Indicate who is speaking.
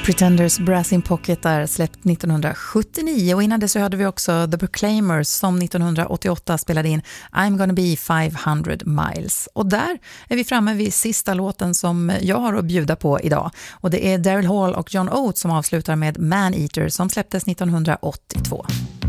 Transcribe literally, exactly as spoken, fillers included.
Speaker 1: Pretenders Brass in Pocket är släppt nittonhundrasjuttionio och innan det så hade vi också The Proclaimers som nittonhundraåttioåtta spelade in I'm gonna be five hundred miles. Och där är vi framme vid sista låten som jag har att bjuda på idag. Och det är Daryl Hall och John Oates som avslutar med Man Eater som släpptes nittonhundraåttiotvå.